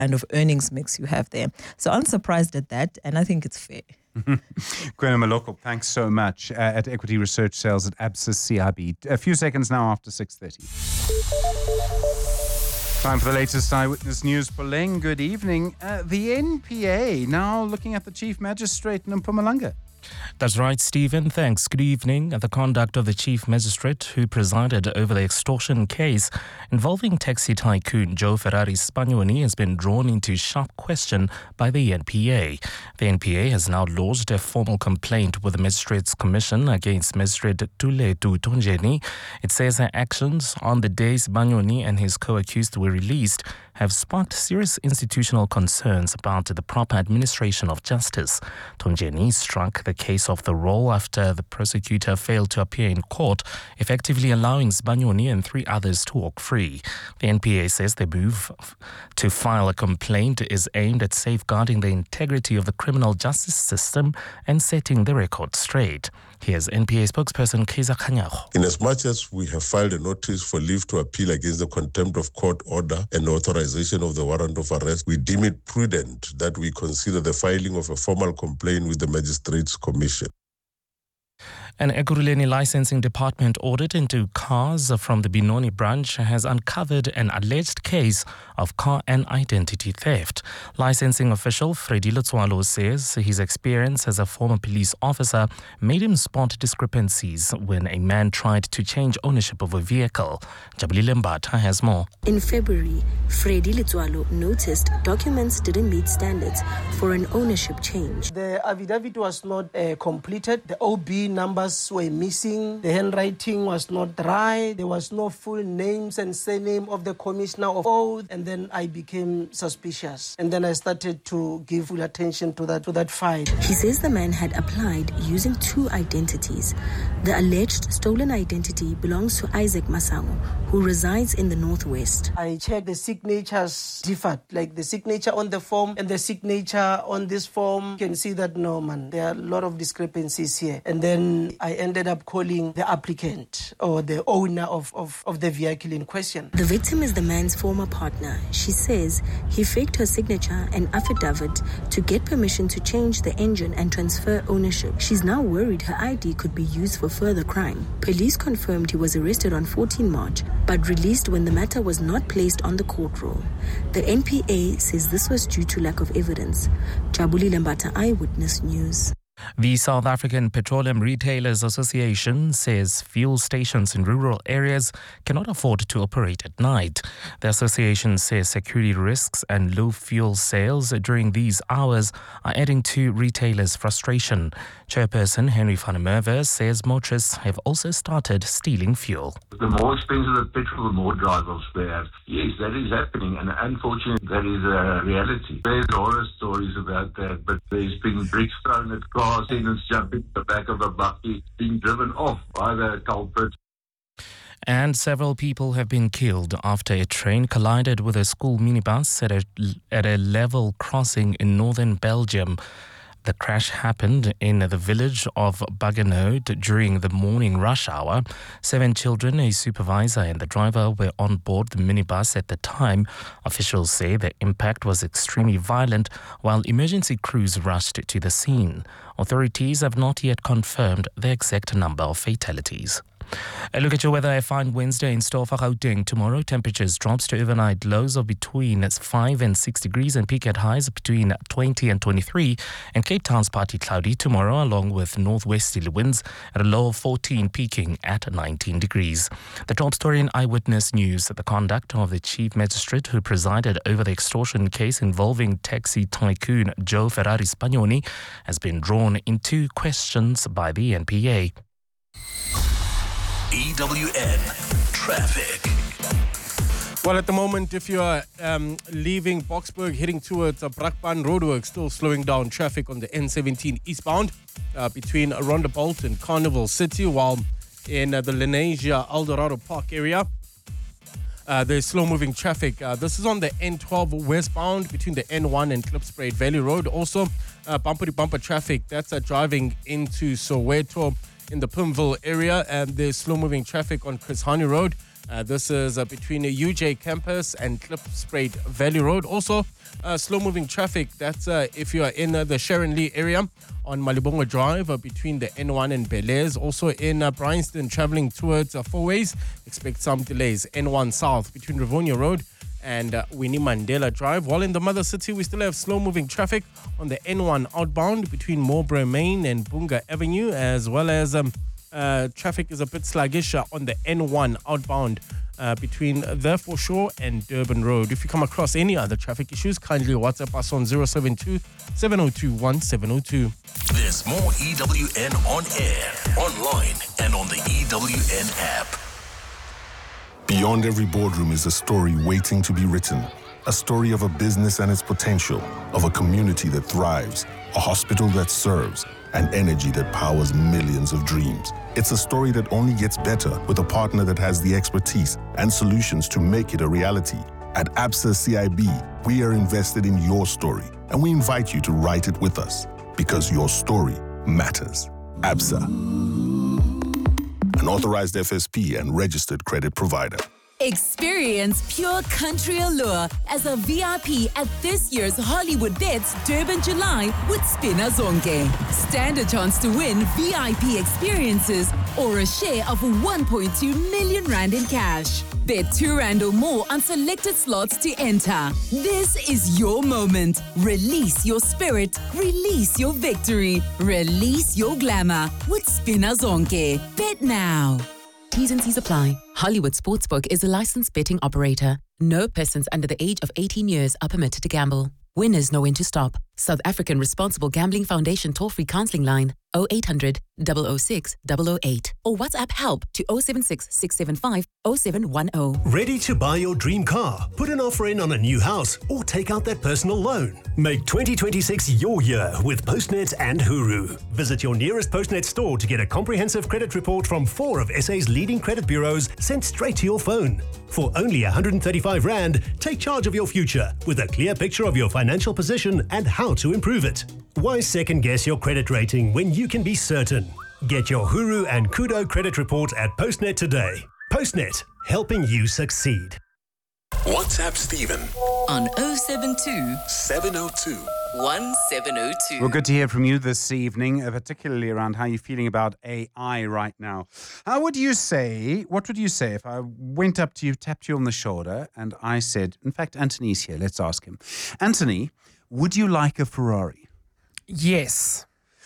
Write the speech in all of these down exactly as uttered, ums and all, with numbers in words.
kind of earnings mix you have there. So I'm surprised at that, and I think it's fair. Gwena Maloko, thanks so much, uh, at Equity Research Sales at Absa C I B. A few seconds now after six thirty. Time for the latest Eyewitness News. Poleng, good evening. Uh, the N P A now looking at the Chief Magistrate in Mpumalanga. That's right, Stephen. Thanks. Good evening. The conduct of the Chief Magistrate who presided over the extortion case involving taxi tycoon Joe Ferrari Spagnoni has been drawn into sharp question by the N P A. The N P A has now lodged a formal complaint with the Magistrates Commission against Magistrate Tuletu Tonjeni. It says her actions on the day Spagnoni and his co-accused were released have sparked serious institutional concerns about the proper administration of justice. Tonjeni struck the case off the roll after the prosecutor failed to appear in court, effectively allowing Spagnoni and three others to walk free. The N P A says the move to file a complaint is aimed at safeguarding the integrity of the criminal justice system and setting the record straight. Here's N P A spokesperson Kaiser Khanyago. In as much as we have filed a notice for leave to appeal against the contempt of court order and authorization of the warrant of arrest, we deem it prudent that we consider the filing of a formal complaint with the Magistrates Commission. An Ekurhuleni licensing department audit into cars from the Benoni branch has uncovered an alleged case of car and identity theft. Licensing official Freddy Letswalo says his experience as a former police officer made him spot discrepancies when a man tried to change ownership of a vehicle. Jabulile Mbata has more. In February, Freddy Letswalo noticed documents didn't meet standards for an ownership change. The affidavit was not uh, completed. The O B numbers were missing. The handwriting was not right. There was no full names and surname of the commissioner of oath. And then I became suspicious. And then I started to give full attention to that, to that file. He says the man had applied using two identities. The alleged stolen identity belongs to Isaac Masango, who resides in the Northwest. I checked the signatures differed, like the signature on the form and the signature on this form. You can see that, no, man, there are a lot of discrepancies here. And then I ended up calling the applicant or the owner of, of, of the vehicle in question. The victim is the man's former partner. She says he faked her signature and affidavit to get permission to change the engine and transfer ownership. She's now worried her I D could be used for further crime. Police confirmed he was arrested on the fourteenth of March, but released when the matter was not placed on the court roll. The N P A says this was due to lack of evidence. Jabulile Mbata, Eyewitness News. The South African Petroleum Retailers Association says fuel stations in rural areas cannot afford to operate at night. The association says security risks and low fuel sales during these hours are adding to retailers' frustration. Chairperson Henry van der Merwe says motorists have also started stealing fuel. The more expensive the petrol, the more drivers they have. Yes, that is happening, and unfortunately, that is a reality. There's horror stories about that, but there's been bricks thrown at cars. Tenants jumping in the back of a buggy, being driven off by the culprit. And several people have been killed after a train collided with a school minibus at a, at a level crossing in northern Belgium. The crash happened in the village of Baggenhout during the morning rush hour. Seven children, a supervisor and the driver were on board the minibus at the time. Officials say the impact was extremely violent while emergency crews rushed to the scene. Authorities have not yet confirmed the exact number of fatalities. A look at your weather. A fine Wednesday in store for Gauteng. Tomorrow, temperatures drops to overnight lows of between five and six degrees and peak at highs between twenty and twenty-three. And Cape Town's partly cloudy tomorrow, along with northwesterly winds at a low of fourteen, peaking at nineteen degrees. The top story in Eyewitness News: the conduct of the chief magistrate who presided over the extortion case involving taxi tycoon Joe Ferrari Spagnoni has been drawn into questions by the N P A. E W N Traffic. Well, at the moment, if you are um, leaving Boksburg, heading towards uh, Brakpan Roadworks, still slowing down traffic on the N seventeen eastbound uh, between Rondebolt and Carnival City, while in uh, the Lenasia Eldorado Park area, uh, there's slow-moving traffic. Uh, this is on the N twelve westbound between the N one and Klipspruit Valley Road. Also, uh, bumper-to-bumper traffic. That's uh, driving into Soweto in the Pimville area, and there's slow-moving traffic on Chris Hani Road Uh, this is uh, between the U J campus and Klipspruit Valley Road. Also, uh, slow-moving traffic. That's uh, if you are in uh, the Sharon Lee area on Malibongo Drive uh, between the N one and Bel-Air's. Also in uh, Bryanston, traveling towards uh, Four Ways. Expect some delays. N one South between Rivonia Road and uh, Winnie Mandela Drive. While in the mother city, we still have slow-moving traffic on the N one outbound between Marlborough Main and Bunga Avenue, as well as um, uh, traffic is a bit sluggish uh, on the N one outbound uh, between the Foreshore and Durban Road. If you come across any other traffic issues, kindly WhatsApp us on zero seven two, seven zero two, one seven zero two. There's more E W N on air, online, and on the E W N app. Beyond every boardroom is a story waiting to be written. A story of a business and its potential, of a community that thrives, a hospital that serves, and energy that powers millions of dreams. It's a story that only gets better with a partner that has the expertise and solutions to make it a reality. At Absa C I B, we are invested in your story, and we invite you to write it with us, because your story matters. Absa, an authorized F S P and registered credit provider. Experience pure country allure as a V I P at this year's Hollywood Bets Durban July with Spina Zonke. Stand a chance to win V I P experiences or a share of one point two million rand in cash. Bet two rand or more on selected slots to enter. This is your moment. Release your spirit. Release your victory. Release your glamour with Spina Zonke. Bet now. T's and C's apply. Hollywood Sportsbook is a licensed betting operator. No persons under the age of eighteen years are permitted to gamble. Winners know when to stop. South African Responsible Gambling Foundation toll-free counseling line oh eight hundred, double oh six, double oh eight or WhatsApp help to oh seven six, six seven five, oh seven one oh. Ready to buy your dream car? Put an offer in on a new house or take out that personal loan. Make twenty twenty-six your year with Postnet and Huru. Visit your nearest Postnet store to get a comprehensive credit report from four of S A's leading credit bureaus sent straight to your phone. For only one hundred thirty-five rand, take charge of your future with a clear picture of your financial position and how to improve it. Why second guess your credit rating when you can be certain? Get your Huru and Kudo credit report at Postnet today. Postnet, helping you succeed. WhatsApp Stephen on oh seven two, seven oh two, one seven oh two. Well, good to hear from you this evening, uh, particularly around how you're feeling about A I right now. How would you say, what would you say if I went up to you, tapped you on the shoulder, and I said, in fact, Anthony's here, let's ask him. Anthony, would you like a Ferrari? Yes.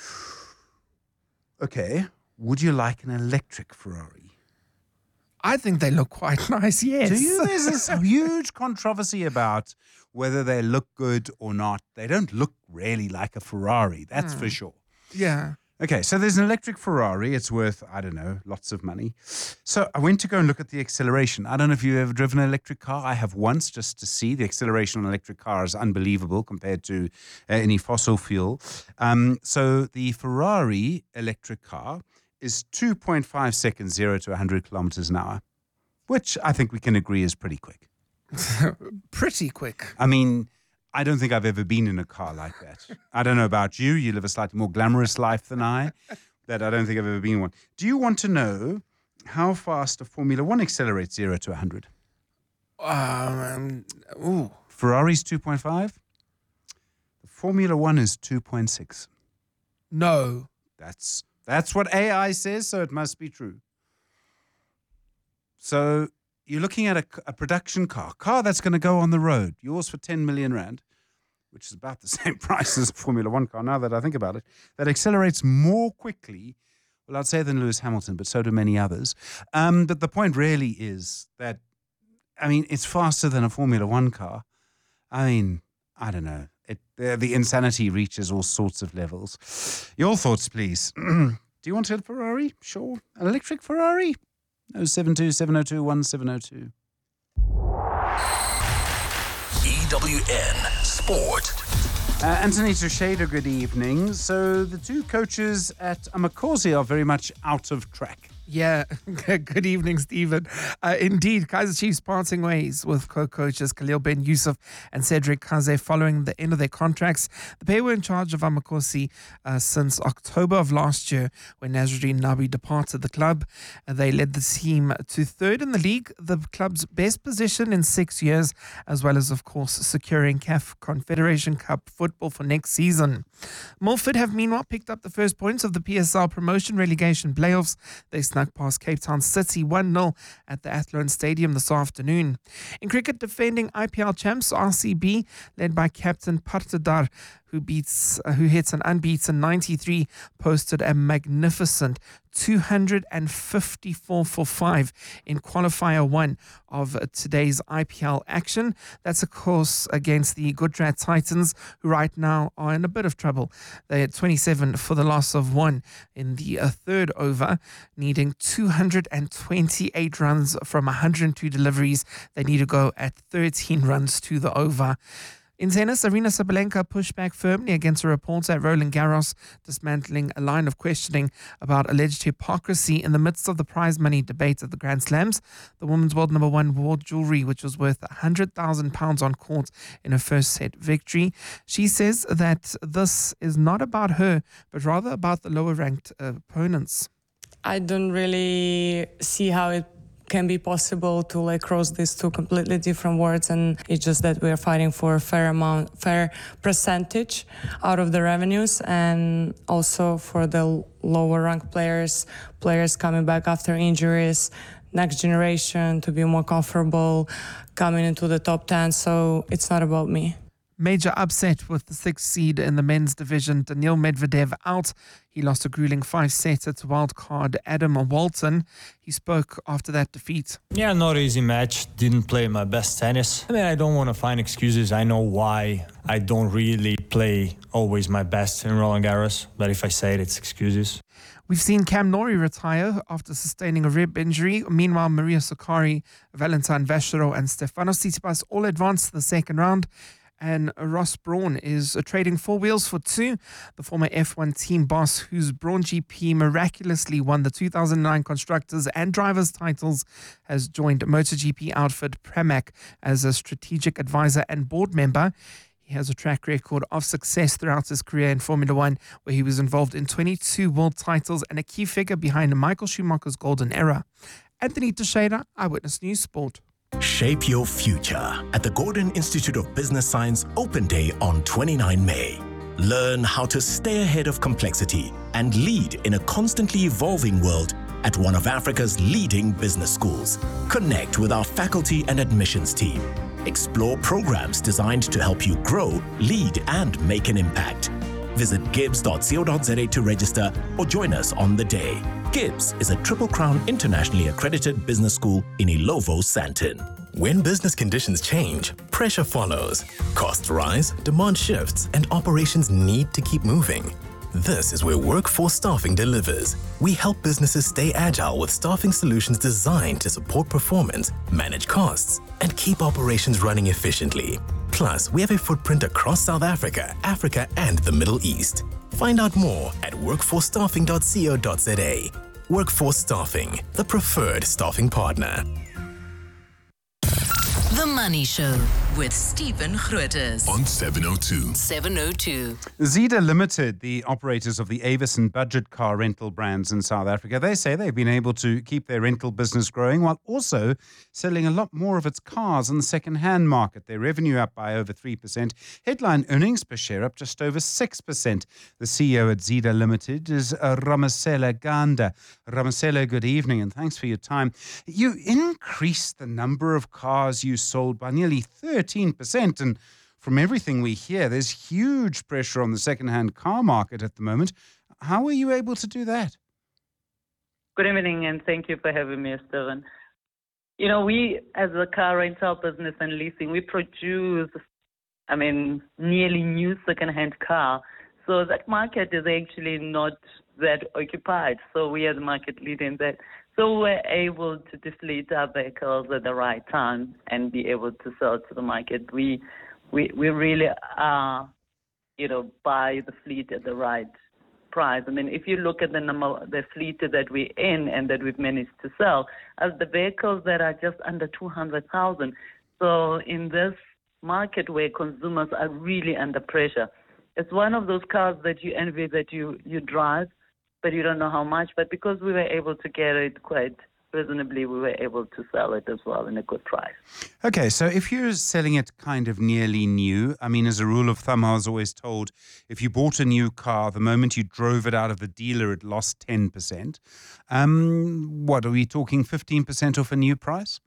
Okay. Would you like an electric Ferrari? I think they look quite nice, yes. Do you? There's this huge controversy about whether they look good or not. They don't look really like a Ferrari, that's mm. for sure. Yeah. Okay, so there's an electric Ferrari. It's worth, I don't know, lots of money. So I went to go and look at the acceleration. I don't know if you've ever driven an electric car. I have once, just to see. The acceleration on an electric car is unbelievable compared to uh, any fossil fuel. Um, so the Ferrari electric car is two point five seconds, zero to one hundred kilometers an hour, which I think we can agree is pretty quick. Pretty quick. I mean, I don't think I've ever been in a car like that. I don't know about you. You live a slightly more glamorous life than I, but I don't think I've ever been in one. Do you want to know how fast a Formula One accelerates zero to one hundred? Um, ooh. Ferrari's two point five. The Formula One is two point six. No. That's that's what A I says, so it must be true. So you're looking at a, a production car, car that's going to go on the road, yours for ten million rand, which is about the same price as a Formula One car, now that I think about it, that accelerates more quickly, well, I'd say than Lewis Hamilton, but so do many others. Um, but the point really is that, I mean, it's faster than a Formula One car. I mean, I don't know. It, uh, the insanity reaches all sorts of levels. Your thoughts, please. Do you want a Ferrari? Sure. An electric Ferrari? oh seven two, seven oh two, one seven oh two. E W N Sport. Uh, Anthony Tusheda, good evening. So the two coaches at Amakosi are very much out of track. Yeah, good evening, Stephen. Uh, indeed, Kaizer Chiefs parting ways with co-coaches Khalil Ben Yusuf and Cedric Kaze following the end of their contracts. The pair were in charge of Amakosi uh, since October of last year when Nazruddin Nabi departed the club. Uh, they led the team to third in the league, the club's best position in six years, as well as, of course, securing C A F Confederation Cup football for next season. Milford have meanwhile picked up the first points of the P S L promotion relegation playoffs. They snuck past Cape Town City one nil at the Athlone Stadium this afternoon. In cricket, defending I P L champs R C B, led by captain Partadar, who beats, uh, who hits an unbeaten ninety-three, posted a magnificent two hundred fifty-four for five in qualifier one of today's I P L action. That's, of course, against the Gujarat Titans, who right now are in a bit of trouble. They had twenty-seven for the loss of one in the uh, third over, needing two hundred twenty-eight runs from one hundred two deliveries. They need to go at thirteen runs to the over. In tennis, Arina Sabalenka pushed back firmly against a reporter at Roland Garros, dismantling a line of questioning about alleged hypocrisy in the midst of the prize money debate at the Grand Slams. The women's world number one wore jewellery, which was worth one hundred thousand pounds on court in her first set victory. She says that this is not about her, but rather about the lower-ranked uh, opponents. I don't really see how it can be possible to like cross these two completely different words, and it's just that we're fighting for a fair amount, fair percentage out of the revenues, and also for the lower ranked players, players coming back after injuries, next generation to be more comfortable coming into the top ten. So it's not about me. Major upset with the sixth seed in the men's division, Daniil Medvedev out. He lost a grueling five-setter to wildcard Adam Walton. He spoke after that defeat. Yeah, not easy match. Didn't play my best tennis. I mean, I don't want to find excuses. I know why I don't really play always my best in Roland Garros. But if I say it, it's excuses. We've seen Cam Norrie retire after sustaining a rib injury. Meanwhile, Maria Sakkari, Valentin Vachereau and Stefanos Tsitsipas all advanced to the second round. And Ross Brawn is trading four wheels for two. The former F one team boss, whose Brawn G P miraculously won the two thousand nine Constructors and Drivers titles, has joined MotoGP outfit Pramac as a strategic advisor and board member. He has a track record of success throughout his career in Formula One, where he was involved in twenty-two world titles and a key figure behind Michael Schumacher's golden era. Anthony Teixeira, Eyewitness News Sport. Shape your future at the Gordon Institute of Business Science Open Day on the twenty-ninth of May. Learn how to stay ahead of complexity and lead in a constantly evolving world at one of Africa's leading business schools. Connect with our faculty and admissions team. Explore programs designed to help you grow, lead, and make an impact. Visit gibbs dot co dot za to register or join us on the day. Gibbs is a Triple Crown internationally accredited business school in Ilovo, Sandton. When business conditions change, pressure follows. Costs rise, demand shifts, and operations need to keep moving. This is where Workforce Staffing delivers. We help businesses stay agile with staffing solutions designed to support performance, manage costs, and keep operations running efficiently. Plus, we have a footprint across South Africa, Africa, and the Middle East. Find out more at workforce staffing dot co dot za. Workforce Staffing, the preferred staffing partner. The Money Show with Stephen Grootes on seven oh two. seven oh two. Zeda Limited, the operators of the Avis and Budget car rental brands in South Africa, they say they've been able to keep their rental business growing while also selling a lot more of its cars in the second-hand market. Their revenue up by over three percent. Headline earnings per share up just over six percent. The C E O at Zeda Limited is uh, Ramasela Ganda. Ramasela, good evening and thanks for your time. You increased the number of cars you sold by nearly thirteen percent, and from everything we hear, there's huge pressure on the second-hand car market at the moment. How were you able to do that? Good evening, and thank you for having me, Stephen. You know, we, as a car rental business and leasing, we produce, I mean, nearly new second-hand car. So that market is actually not that occupied. So we are the market leader in that. So we're able to deflate our vehicles at the right time and be able to sell to the market. We we we really are, you know, buy the fleet at the right price. I mean, if you look at the number, the fleet that we're in and that we've managed to sell, as the vehicles that are just under two hundred thousand. So in this market where consumers are really under pressure, it's one of those cars that you envy that you, you drive, but you don't know how much. But because we were able to get it quite reasonably, we were able to sell it as well in a good price. Okay, so if you're selling it kind of nearly new, I mean, as a rule of thumb, I was always told if you bought a new car, the moment you drove it out of the dealer, it lost ten percent. Um, what, are we talking fifteen percent off a new price?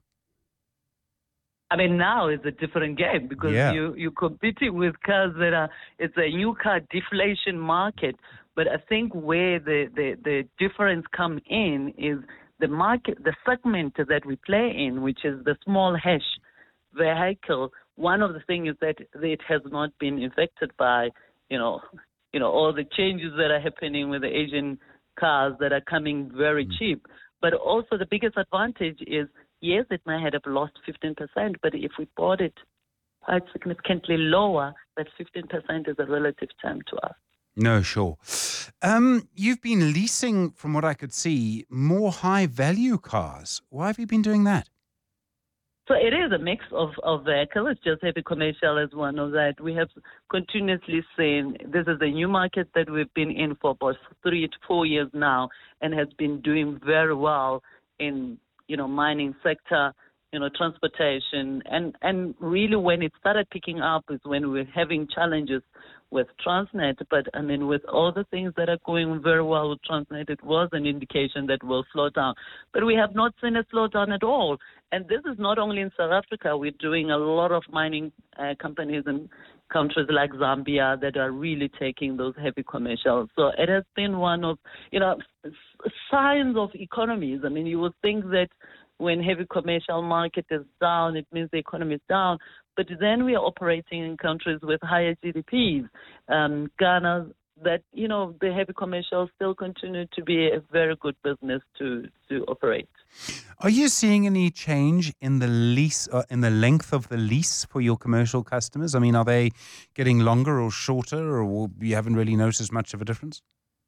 I mean, now it's a different game because Yeah. you, you're competing with cars that are, it's a new car deflation market. But I think where the, the, the difference come in is the market, the segment that we play in, which is the small hash vehicle. One of the things is that it has not been affected by, you know, you know, all the changes that are happening with the Asian cars that are coming very mm. cheap. But also the biggest advantage is, yes, it might have lost fifteen percent, but if we bought it quite significantly lower, that fifteen percent is a relative term to us. No, sure. Um, you've been leasing, from what I could see, more high-value cars. Why have you been doing that? So it is a mix of, of vehicles. It's just heavy commercial as one of that. We have continuously seen this is a new market that we've been in for about three to four years now and has been doing very well in, you know, mining sector, you know, transportation. And, and really when it started picking up is when we're having challenges with Transnet. But, I mean, with all the things that are going very well with Transnet, it was an indication that we'll slow down. But we have not seen a slowdown at all. And this is not only in South Africa. We're doing a lot of mining uh, companies in countries like Zambia that are really taking those heavy commercials. So it has been one of, you know, signs of economies. I mean, you would think that when heavy commercial market is down, it means the economy is down. But then we are operating in countries with higher G D Ps. Um, Ghana, that, you know, the heavy commercials still continue to be a very good business to, to operate. Are you seeing any change in the lease, uh, in the length of the lease for your commercial customers? I mean, are they getting longer or shorter, or you haven't really noticed much of a difference?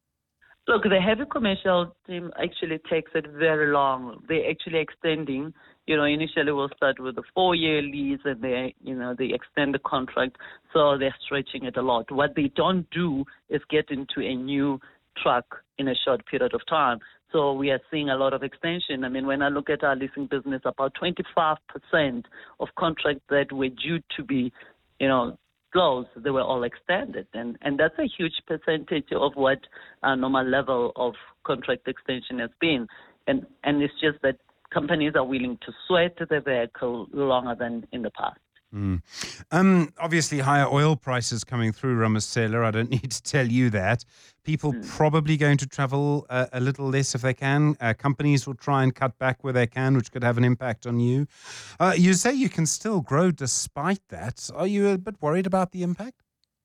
Look, the heavy commercial team actually takes it very long. They're actually extending. You know, initially we'll start with a four-year lease, and they, you know, they extend the contract, so they're stretching it a lot. What they don't do is get into a new truck in a short period of time. So we are seeing a lot of extension. I mean, when I look at our leasing business, about twenty-five percent of contracts that were due to be, you know, closed, they were all extended. And, and that's a huge percentage of what our normal level of contract extension has been. And, and it's just that companies are willing to sweat the vehicle longer than in the past. Mm. Um, obviously, higher oil prices coming through, Ramasela. I don't need to tell you that. People mm. probably going to travel uh, a little less if they can. Uh, companies will try and cut back where they can, which could have an impact on you. Uh, you say you can still grow despite that. Are you a bit worried about the impact?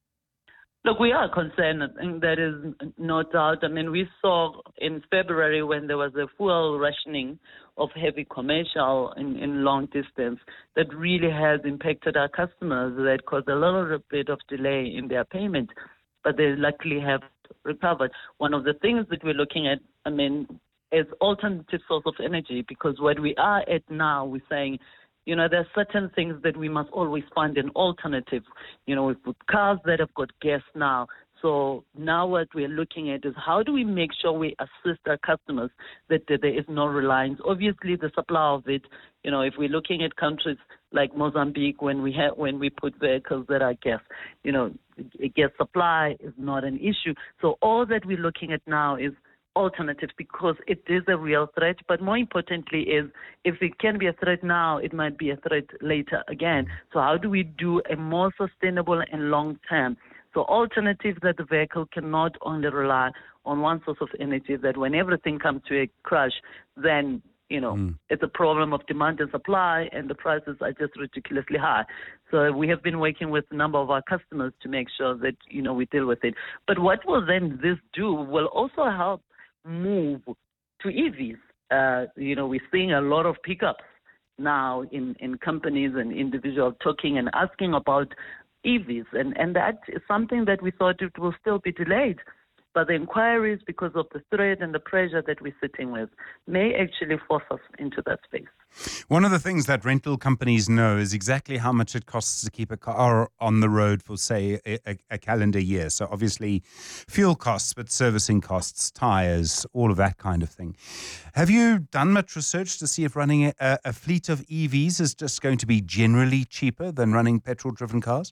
Look, we are concerned, and that is no doubt. I mean, we saw in February when there was a fuel rationing of heavy commercial in, in long distance that really has impacted our customers, that caused a little bit of delay in their payment, but they luckily have recovered. One of the things that we're looking at, I mean, is alternative source of energy, because what we are at now, we're saying, you know, there are certain things that we must always find an alternative. You know, we've got cars that have got gas now. So now what we're looking at is how do we make sure we assist our customers that, that there is no reliance. Obviously, the supply of it, you know, if we're looking at countries like Mozambique, when we have, when we put vehicles that are gas, you know, gas supply is not an issue. So all that we're looking at now is alternative, because it is a real threat. But more importantly is, if it can be a threat now, it might be a threat later again. So how do we do a more sustainable and long-term? So alternative that the vehicle cannot only rely on one source of energy, that when everything comes to a crash, then, you know, mm. it's a problem of demand and supply, and the prices are just ridiculously high. So we have been working with a number of our customers to make sure that, you know, we deal with it. But what will then this do will also help move to E Vs. Uh, you know, we're seeing a lot of pickups now in, in companies and individuals talking and asking about E Vs. And, and that is something that we thought it will still be delayed. But the inquiries, because of the threat and the pressure that we're sitting with, may actually force us into that space. One of the things that rental companies know is exactly how much it costs to keep a car on the road for, say, a, a calendar year. So obviously fuel costs, but servicing costs, tires, all of that kind of thing. Have you done much research to see if running a, a fleet of E Vs is just going to be generally cheaper than running petrol-driven cars?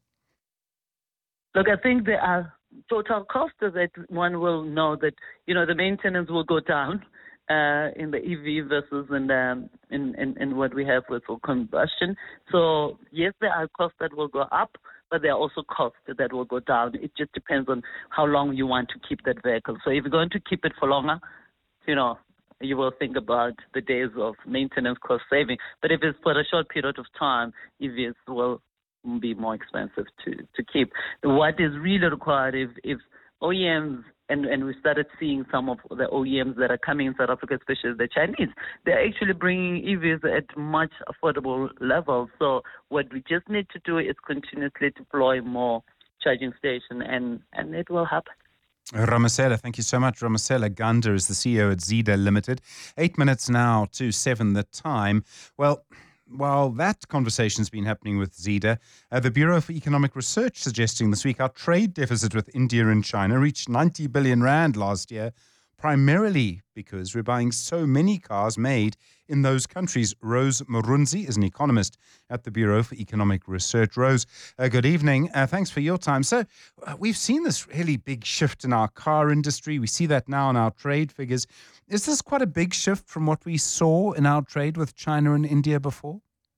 Look, I think there are total costs that one will know that, you know, the maintenance will go down uh, in the E V versus in, the, in, in, in what we have with combustion. So, yes, there are costs that will go up, but there are also costs that will go down. It just depends on how long you want to keep that vehicle. So if you're going to keep it for longer, you know, you will think about the days of maintenance cost saving. But if it's for a short period of time, E Vs will be more expensive to, to keep. What is really required if, if O E Ms, and, and we started seeing some of the O E Ms that are coming in South Africa, especially the Chinese, they're actually bringing E Vs at much affordable levels. So what we just need to do is continuously deploy more charging stations, and, and it will happen. Ramasela, thank you so much. Ramasela Ganda is the C E O at Zeda Limited. Eight minutes now to seven the time. Well, while that conversation's been happening with Zeda, uh, the Bureau for Economic Research suggesting this week our trade deficit with India and China reached ninety billion rand last year, primarily because we're buying so many cars made in those countries. Rose Murunzi is an economist at the Bureau for Economic Research. Rose, uh, good evening. Uh, thanks for your time. So uh, we've seen this really big shift in our car industry. We see that now in our trade figures. Is this quite a big shift from what we saw in our trade with China and India before?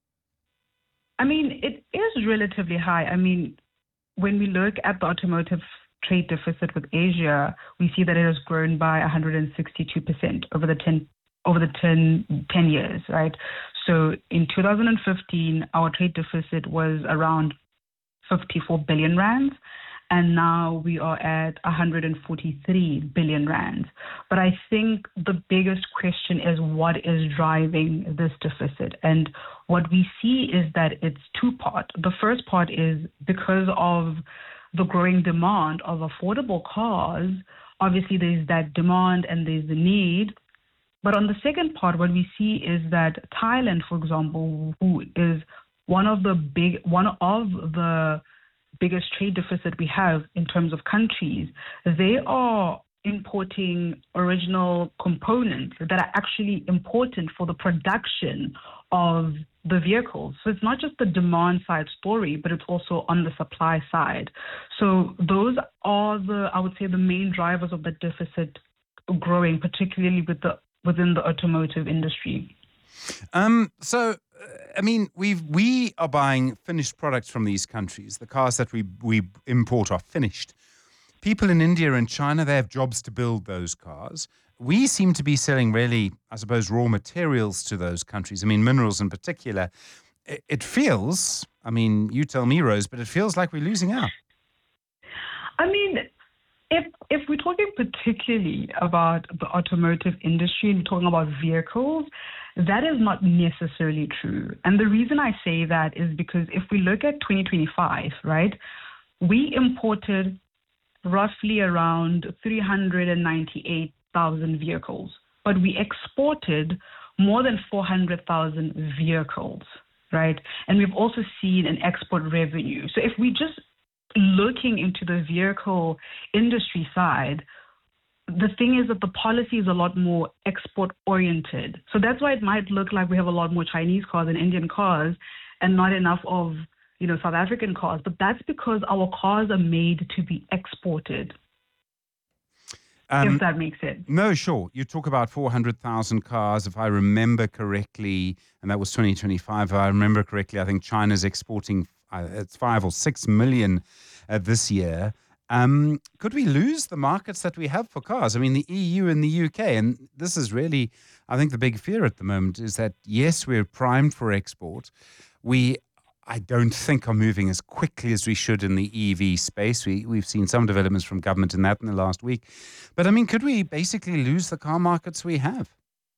I mean, it is relatively high. I mean, when we look at the automotive trade deficit with Asia, we see that it has grown by one hundred sixty-two percent over the ten over the ten, ten years, right? So in two thousand fifteen, our trade deficit was around fifty-four billion rands, and now we are at one hundred forty-three billion rands. But I think the biggest question is what is driving this deficit? And what we see is that it's two-part. The first part is because of the growing demand of affordable cars. Obviously, there's that demand and there's the need. But on the second part, what we see is that Thailand, for example, who is one of the big, one of the biggest trade deficit we have in terms of countries, they are importing original components that are actually important for the production of the vehicles. So it's not just the demand side story, but it's also on the supply side. So those are the, I would say, the main drivers of the deficit growing, particularly with the within the automotive industry. Um, so, I mean, we've we are buying finished products from these countries. The cars that we we import are finished. People in India and China, they have jobs to build those cars. We seem to be selling really, I suppose, raw materials to those countries. I mean, minerals in particular. It, it feels, I mean, you tell me, Rose, but it feels like we're losing out. I mean, if if we're talking particularly about the automotive industry and we're talking about vehicles, that is not necessarily true. And the reason I say that is because if we look at twenty twenty-five, right, we imported roughly around three hundred ninety-eight thousand vehicles, but we exported more than four hundred thousand vehicles, right? And we've also seen an export revenue. So if we just looking into the vehicle industry side, the thing is that the policy is a lot more export oriented. So that's why it might look like we have a lot more Chinese cars and Indian cars and not enough of, you know, South African cars. But that's because our cars are made to be exported. Um, if that makes sense. No, sure. You talk about four hundred thousand cars, if I remember correctly, and that was twenty twenty-five. If I remember correctly, I think China's exporting uh, it's five or six million uh, this year. Um, could we lose the markets that we have for cars? I mean, the E U and the U K, and this is really, I think, the big fear at the moment is that, yes, we're primed for export. We I don't think are moving as quickly as we should in the E V space. We, we've seen some developments from government in that in the last week. But, I mean, could we basically lose the car markets we have?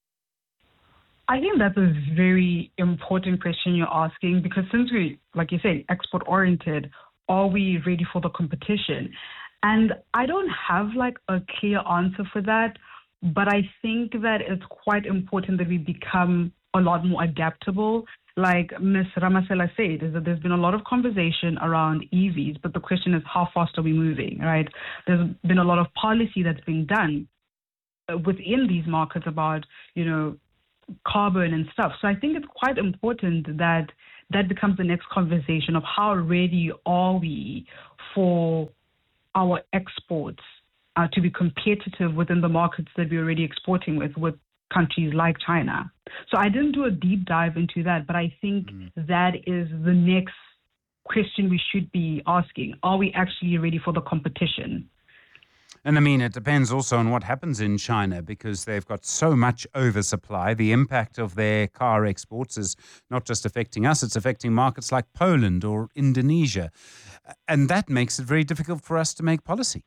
I think that's a very important question you're asking because since we, like you say, export-oriented, are we ready for the competition? And I don't have like a clear answer for that, but I think that it's quite important that we become a lot more adaptable. Like Miz Ramasela said, is that there's been a lot of conversation around E Vs, but the question is how fast are we moving, right? There's been a lot of policy that's been done within these markets about, you know, carbon and stuff. So I think it's quite important that that becomes the next conversation of how ready are we for our exports uh, to be competitive within the markets that we're already exporting with, with countries like China. So I didn't do a deep dive into that, but I think mm. that is the next question we should be asking. Are we actually ready for the competition? And I mean, it depends also on what happens in China, because they've got so much oversupply. The impact of their car exports is not just affecting us, it's affecting markets like Poland or Indonesia. And that makes it very difficult for us to make policy.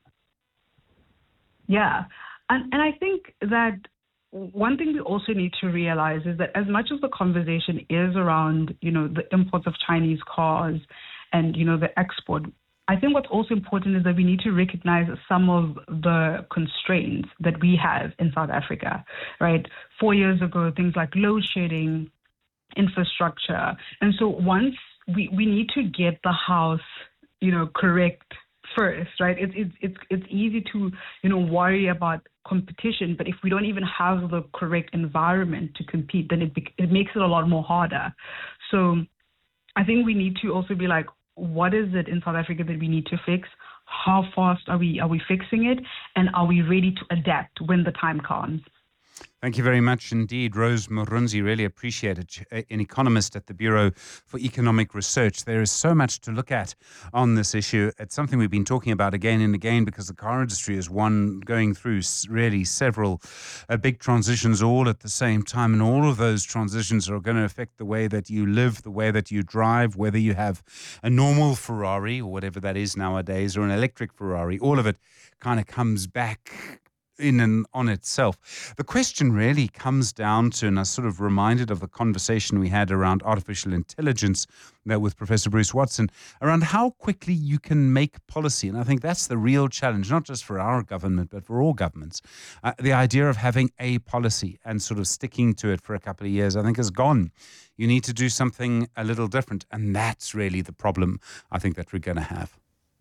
Yeah. And, and I think that one thing we also need to realize is that as much as the conversation is around, you know, the imports of Chinese cars and, you know, the export, I think what's also important is that we need to recognize some of the constraints that we have in South Africa, right? Four years ago, things like load shedding, infrastructure. And so once we, we need to get the house, you know, correct first, right? It's, it's, it's, it's easy to, you know, worry about competition, but if we don't even have the correct environment to compete, then it, it makes it a lot more harder. So I think we need to also be like, what is it in South Africa that we need to fix? How fast are we are we fixing it? And are we ready to adapt when the time comes? Thank you very much indeed, Rose Murunzi. Really appreciate it. An economist at the Bureau for Economic Research. There is so much to look at on this issue. It's something we've been talking about again and again because the car industry is one going through really several uh, big transitions all at the same time. And all of those transitions are going to affect the way that you live, the way that you drive, whether you have a normal Ferrari or whatever that is nowadays or an electric Ferrari. All of it kind of comes back in and on itself. The question really comes down to, and I was sort of reminded of the conversation we had around artificial intelligence there with Professor Bruce Watson, around how quickly you can make policy. And I think that's the real challenge, not just for our government, but for all governments. Uh, the idea of having a policy and sort of sticking to it for a couple of years, I think, is gone. You need to do something a little different. And that's really the problem I think that we're going to have.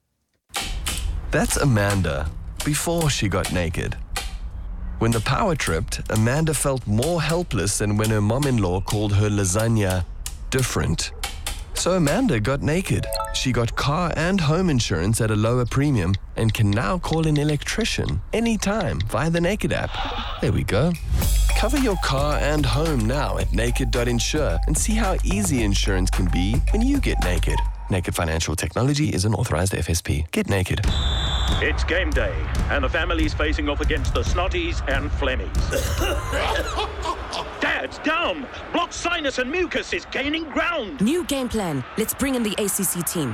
That's Amanda before she got naked. When the power tripped, Amanda felt more helpless than when her mom-in-law called her lasagna different. So Amanda got naked. She got car and home insurance at a lower premium and can now call an electrician anytime via the Naked app. There we go. Cover your car and home now at naked dot insure and see how easy insurance can be when you get naked. Naked Financial Technology is an authorized F S P. Get naked. It's game day, and the family's facing off against the Snotties and Flemmies. Dad's down. Blocked sinus and mucus is gaining ground. New game plan. Let's bring in the A C C team.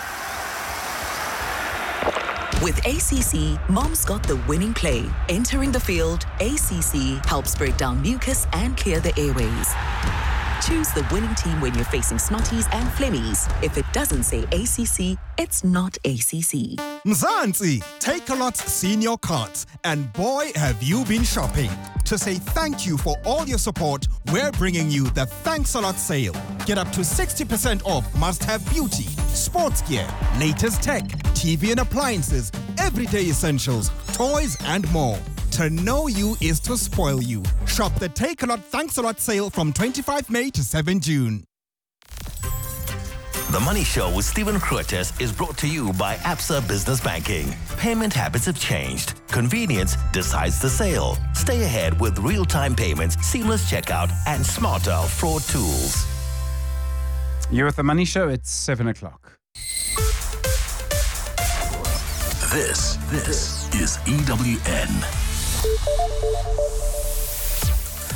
With A C C, Mom's got the winning play. Entering the field, A C C helps break down mucus and clear the airways. Choose the winning team when you're facing Snotties and Flemmies. If it doesn't say A C C, it's not A C C. Mzansi, Takealot Senior Cards, and boy, have you been shopping. To say thank you for all your support, we're bringing you the Thanks a Lot sale. Get up to sixty percent off must-have beauty, sports gear, latest tech, T V and appliances, everyday essentials, toys, and more. To know you is to spoil you. Shop the Take a Lot Thanks a Lot sale from twenty-fifth of May to seventh of June. The Money Show with Stephen Curtis is brought to you by Absa Business Banking. Payment habits have changed. Convenience decides the sale. Stay ahead with real-time payments, seamless checkout, and smarter fraud tools. You're at The Money Show. It's seven o'clock. This, this is E W N.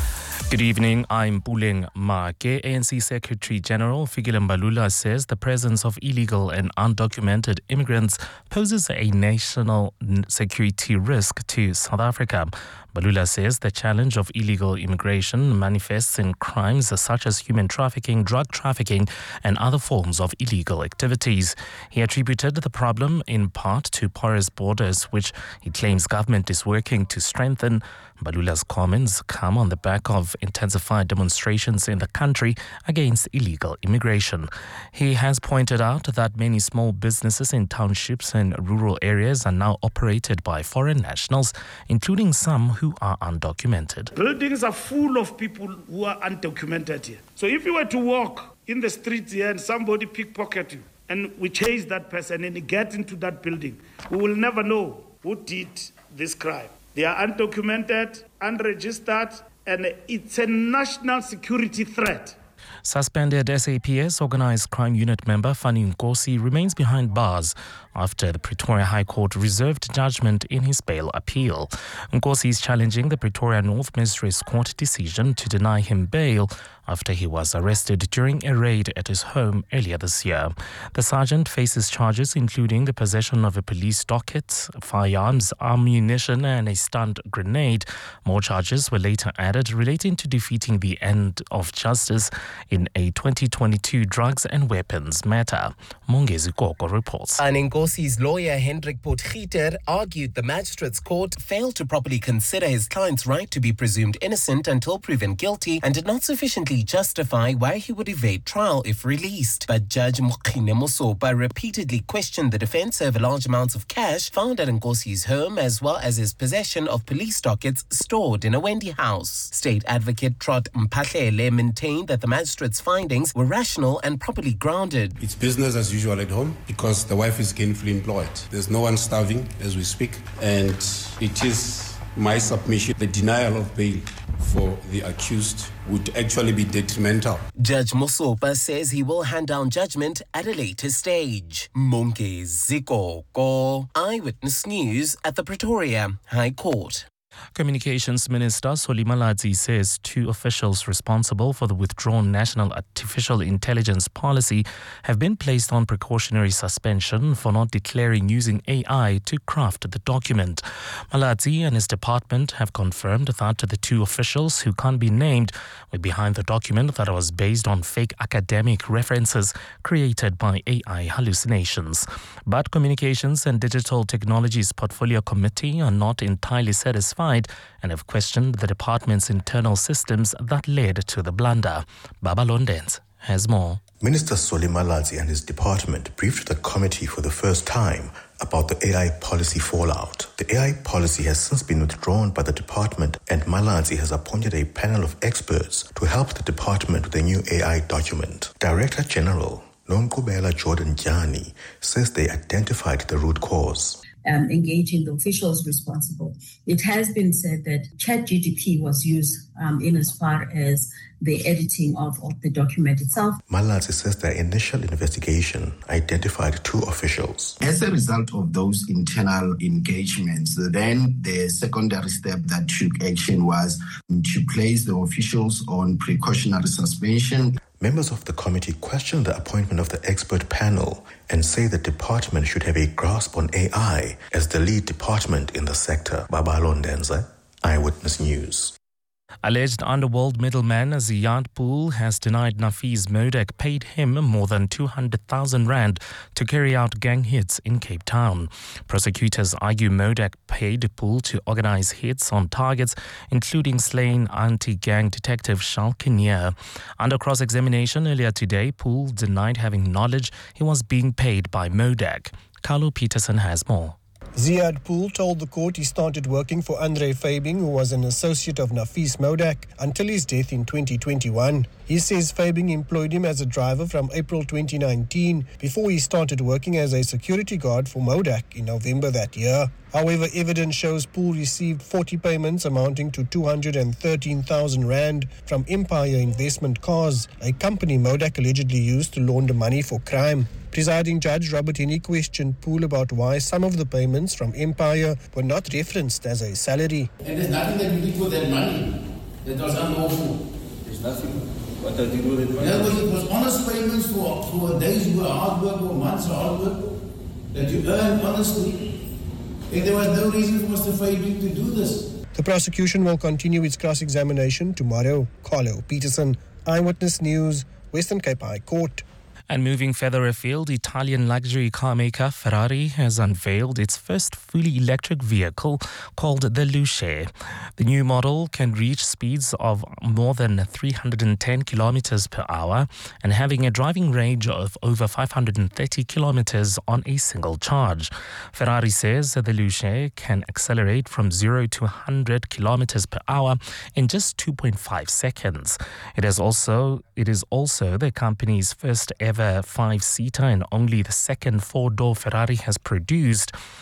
Good evening, I'm Puleng Make. A N C Secretary General Fikile Mbalula says the presence of illegal and undocumented immigrants poses a national security risk to South Africa. Mbalula says the challenge of illegal immigration manifests in crimes such as human trafficking, drug trafficking, and other forms of illegal activities. He attributed the problem in part to porous borders, which he claims government is working to strengthen. Mbalula's comments come on the back of intensified demonstrations in the country against illegal immigration. He has pointed out that many small businesses in townships and rural areas are now operated by foreign nationals, including some who are undocumented. Buildings are full of people who are undocumented here. So if you were to walk in the streets here and somebody pickpocket you, and we chase that person and get into that building, we will never know who did this crime. They are undocumented, unregistered, and it's a national security threat. Suspended S A P S Organised Crime Unit member Fanny Nkosi remains behind bars after the Pretoria High Court reserved judgment in his bail appeal. Nkosi is challenging the Pretoria North Magistrates Court decision to deny him bail after he was arrested during a raid at his home earlier this year. The sergeant faces charges including the possession of a police docket, firearms, ammunition and a stun grenade. More charges were later added relating to defeating the end of justice in a twenty twenty-two drugs and weapons matter. Mongezi Koko reports. And Nkosi's lawyer Hendrik Potgieter argued the magistrate's court failed to properly consider his client's right to be presumed innocent until proven guilty and did not sufficiently justify why he would evade trial if released. But Judge Mokhine Mosopa repeatedly questioned the defense over large amounts of cash found at Nkosi's home as well as his possession of police dockets stored in a Wendy house. State advocate Trot Mphahlele maintained that the magistrate's findings were rational and properly grounded. It's business as usual at home because the wife is gainfully employed. There's no one starving as we speak, and it is my submission the denial of bail for the accused would actually be detrimental. Judge Mosopa says he will hand down judgment at a later stage. Mongezi Koko, Eyewitness News at the Pretoria High Court. Communications Minister Solly Malatsi says two officials responsible for the withdrawn National Artificial Intelligence Policy have been placed on precautionary suspension for not declaring using A I to craft the document. Malatsi and his department have confirmed that the two officials who can't be named were behind the document that was based on fake academic references created by A I hallucinations. But Communications and Digital Technologies Portfolio Committee are not entirely satisfied and have questioned the department's internal systems that led to the blunder. Baba Londens has more. Minister Solly Malatsi and his department briefed the committee for the first time about the A I policy fallout. The A I policy has since been withdrawn by the department, and Malatsi has appointed a panel of experts to help the department with a new A I document. Director General Nomkubela Jordan Jani says they identified the root cause. Um, engaging the officials responsible. It has been said that ChatGPT was used um, in as far as the editing of, of the document itself. Malatsi says their initial investigation identified two officials. As a result of those internal engagements, then the secondary step that took action was to place the officials on precautionary suspension. Members of the committee questioned the appointment of the expert panel and say the department should have a grasp on A I as the lead department in the sector. Baba Londenza, Eyewitness News. Alleged underworld middleman Ziyad Pool has denied Nafees Modek paid him more than two hundred thousand rand to carry out gang hits in Cape Town. Prosecutors argue Modek paid Pool to organize hits on targets, including slain anti-gang detective Charles Kinnear. Under cross-examination earlier today, Pool denied having knowledge he was being paid by Modek. Carlo Peterson has more. Ziyad Pool told the court he started working for Andre Fabing, who was an associate of Nafees Modek, until his death in twenty twenty-one. He says Fabing employed him as a driver from April twenty nineteen before he started working as a security guard for Modek in November that year. However, evidence shows Pool received forty payments amounting to two hundred thirteen thousand rand from Empire Investment Cars, a company Modek allegedly used to launder money for crime. Presiding Judge Robert Henny questioned Pool about why some of the payments from Empire were not referenced as a salary. And there's nothing that we did with that money. That was unlawful. There's nothing. What did you do with it? In other words, it was honest payments for, for days work, hard work or months of hard work that you earned honestly. And there was no reason for Mister Fabing to do this. The prosecution will continue its cross-examination tomorrow. Carlo Peterson, Eyewitness News, Western Cape High Court. And moving further afield, Italian luxury car maker Ferrari has unveiled its first fully electric vehicle called the Luce. The new model can reach speeds of more than three hundred ten kilometers per hour and having a driving range of over five hundred thirty kilometers on a single charge. Ferrari says that the Luce can accelerate from zero to one hundred kilometers per hour in just two point five seconds. It is also it is also the company's first ever five-seater and only the second four-door Ferrari has produced.